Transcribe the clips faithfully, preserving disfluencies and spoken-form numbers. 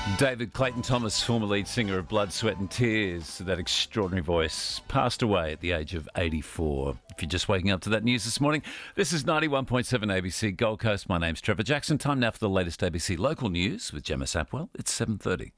David Clayton Thomas, former lead singer of Blood, Sweat and Tears, that extraordinary voice, passed away at the age of eighty-four. If you're just waking up to that news this morning, this is ninety-one point seven A B C Gold Coast. My name's Trevor Jackson. Time now for the latest A B C local news with Gemma Sapwell. It's seven thirty.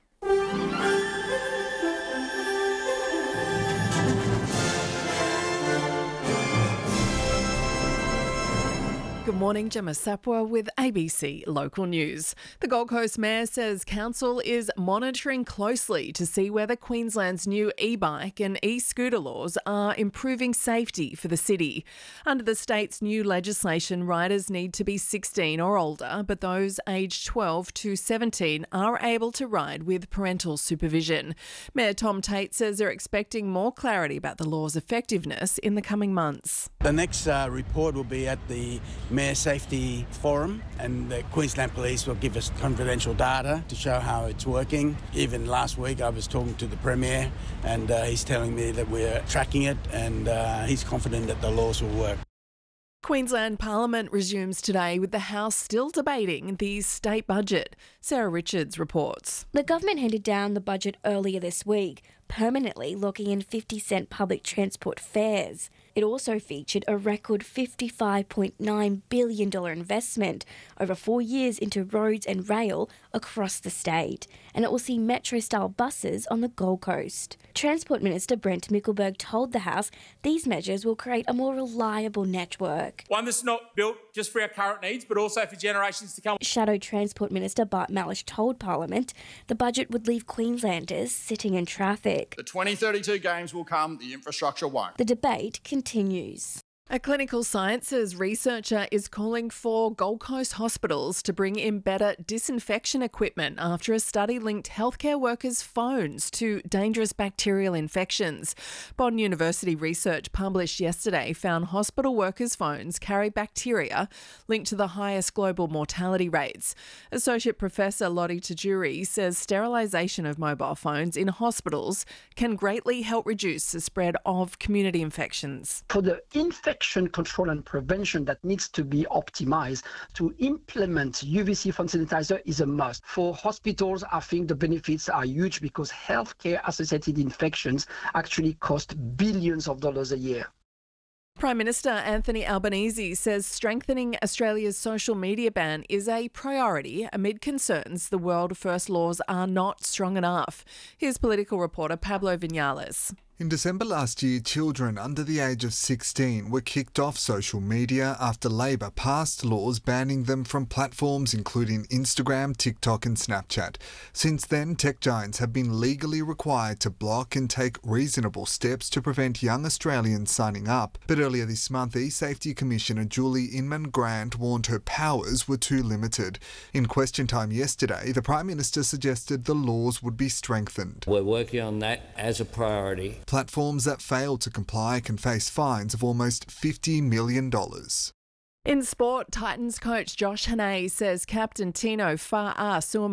Good morning, Gemma Sapwa with A B C Local News. The Gold Coast Mayor says council is monitoring closely to see whether Queensland's new e-bike and e-scooter laws are improving safety for the city. Under the state's new legislation, riders need to be sixteen or older, but those aged twelve to seventeen are able to ride with parental supervision. Mayor Tom Tate says they're expecting more clarity about the law's effectiveness in the coming months. The next uh, report will be at the Mayor Safety Forum, and the Queensland Police will give us confidential data to show how it's working. Even last week I was talking to the Premier and uh, he's telling me that we're tracking it and uh, he's confident that the laws will work. Queensland Parliament resumes today with the House still debating the state budget. Sarah Richards reports. The government handed down the budget earlier this week, permanently locking in fifty cent public transport fares. It also featured a record fifty-five point nine billion dollars investment over four years into roads and rail across the state, and it will see metro-style buses on the Gold Coast. Transport Minister Brent Mickelberg told the House these measures will create a more reliable network. One that's not built just for our current needs, but also for generations to come. Shadow Transport Minister Bart Malish told Parliament the budget would leave Queenslanders sitting in traffic. The twenty thirty-two games will come, the infrastructure won't. The debate continues. A clinical sciences researcher is calling for Gold Coast hospitals to bring in better disinfection equipment after a study linked healthcare workers' phones to dangerous bacterial infections. Bond University research published yesterday found hospital workers' phones carry bacteria linked to the highest global mortality rates. Associate Professor Lottie Tajuri says sterilisation of mobile phones in hospitals can greatly help reduce the spread of community infections. For the infection control and prevention that needs to be optimized, to implement U V C phone sanitizer is a must. For hospitals, I think the benefits are huge because healthcare associated infections actually cost billions of dollars a year. Prime Minister Anthony Albanese says strengthening Australia's social media ban is a priority amid concerns the world first laws are not strong enough. Here's political reporter Pablo Vinales. In December last year, children under the age of sixteen were kicked off social media after Labor passed laws banning them from platforms including Instagram, TikTok and Snapchat. Since then, tech giants have been legally required to block and take reasonable steps to prevent young Australians signing up. But earlier this month, eSafety Commissioner Julie Inman-Grant warned her powers were too limited. In question time yesterday, the Prime Minister suggested the laws would be strengthened. We're working on that as a priority. Platforms that fail to comply can face fines of almost fifty million dollars. In sport, Titans coach Josh Hannay says captain Tino Fa'asuamaleaui